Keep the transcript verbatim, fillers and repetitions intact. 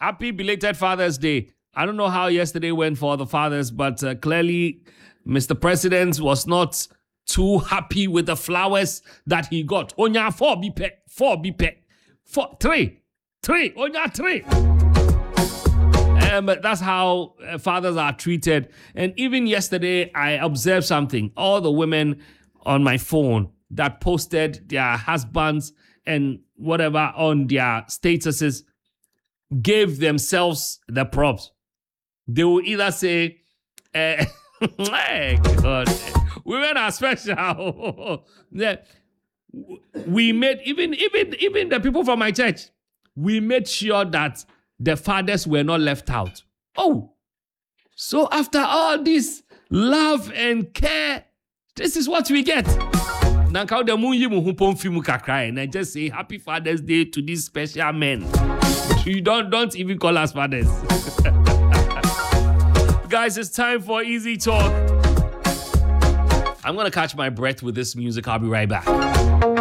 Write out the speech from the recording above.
happy belated Father's Day. I don't know how yesterday went for the fathers, but uh, clearly Mister President was not too happy with the flowers that he got. Onya four bipe, four bipe, four, three, three, onya three. Um, that's how uh, fathers are treated. And even yesterday, I observed something. All the women on my phone that posted their husbands and whatever on their statuses gave themselves the props. They will either say, uh, hey, God, women are special. We made, even, even, even the people from my church, we made sure that the fathers were not left out. Oh, so after all this love and care, this is what we get. Now, and I just say Happy Father's Day to these special men. You don't, don't even call us fathers. Guys, it's time for Easy Talk. I'm going to catch my breath with this music. I'll be right back.